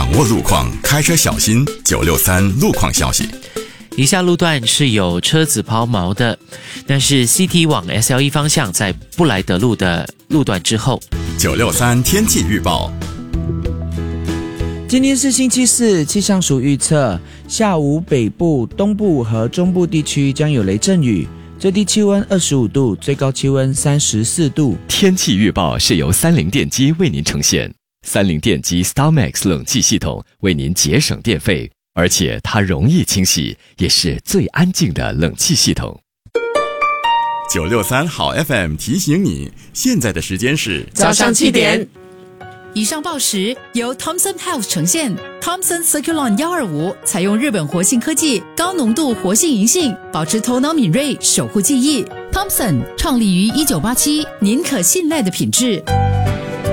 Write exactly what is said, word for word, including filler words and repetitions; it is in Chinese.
掌握路况，开车小心。九六三路况消息。 以下路段是有车子抛锚的，那是 C T 往 S L E 方向在布莱德路的路段之后。 九六三天气预报。 今天是星期四，气象署预测下午北部、东部和中部地区将有雷阵雨，最低气温二十五度，最高气温三十四度。 天气预报是由三菱电机为您呈现，三菱电机 StarMax 冷气系统为您节省电费，而且它容易清洗，也是最安静的冷气系统。 九六三好 F M 提醒你，现在的时间是早上七点。 以上报时由 Thomson Health 呈现。 Thomson Circulon 一二五采用日本活性科技，高浓度活性银杏，保持头脑敏锐，守护记忆。 Thomson 创立于一九八七，您可信赖的品质。